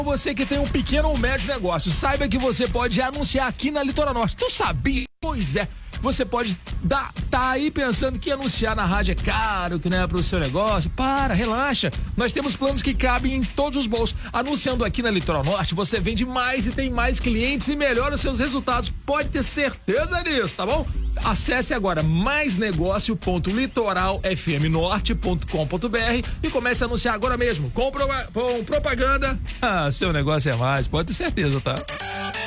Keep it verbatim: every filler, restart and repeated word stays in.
Você que tem um pequeno ou médio negócio, saiba que você pode anunciar aqui na Litoral Norte. Tu sabia? Pois é. Você pode dar, tá aí pensando que anunciar na rádio é caro, que não é pro seu negócio. Para, relaxa. Nós temos planos que cabem em todos os bolsos. Anunciando aqui na Litoral Norte, você vende mais e tem mais clientes e melhora os seus resultados. Pode ter certeza disso, tá bom? Acesse agora mais negócio ponto litoral f m norte ponto com ponto b r e comece a anunciar agora mesmo. Com, pro, com propaganda, ah, seu negócio é mais, pode ter certeza, tá?